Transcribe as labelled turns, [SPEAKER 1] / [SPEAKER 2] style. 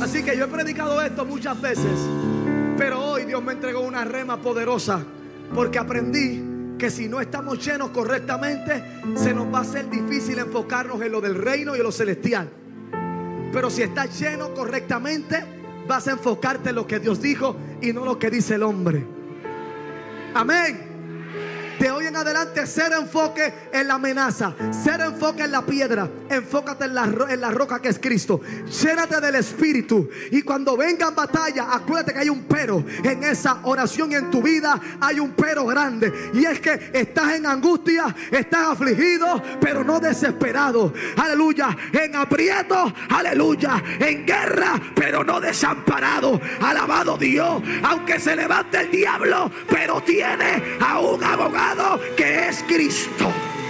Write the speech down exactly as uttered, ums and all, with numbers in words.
[SPEAKER 1] Así que yo he predicado esto muchas veces, pero hoy Dios me entregó una rema poderosa, porque aprendí que si no estamos llenos correctamente, se nos va a hacer difícil enfocarnos en lo del reino y en lo celestial. Pero si estás lleno correctamente, vas a enfocarte en lo que Dios dijo y no lo que dice el hombre. Amén. De hoy en adelante, ser enfoque en la amenaza, ser enfoque en la piedra, enfócate en la, en la roca que es Cristo. Llénate del Espíritu, y cuando vengan batallas, acuérdate que hay un pero en esa oración, y en tu vida hay un pero grande, y es que estás en angustia, estás afligido, pero no desesperado. Aleluya. En aprieto, aleluya. En guerra, pero no desamparado. Alabado Dios. Aunque se levante el diablo, pero tiene a un abogado que es Cristo.